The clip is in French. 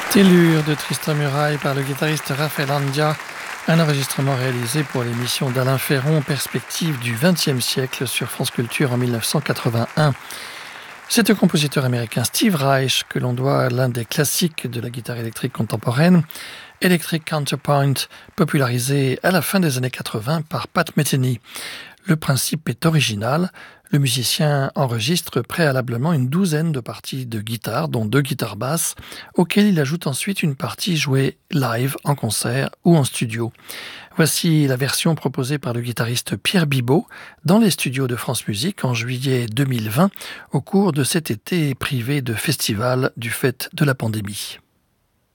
Tellure de Tristan Muraille par le guitariste Raphaël Andia, un enregistrement réalisé pour l'émission d'Alain Ferron, Perspective du XXe siècle sur France Culture en 1981. C'est au compositeur américain Steve Reich que l'on doit l'un des classiques de la guitare électrique contemporaine, Electric Counterpoint, popularisé à la fin des années 80 par Pat Metheny. Le principe est original. Le musicien enregistre préalablement une douzaine de parties de guitare, dont 2 guitares basses, auxquelles il ajoute ensuite une partie jouée live, en concert ou en studio. Voici la version proposée par le guitariste Pierre Bibot dans les studios de France Musique en juillet 2020, au cours de cet été privé de festival du fait de la pandémie.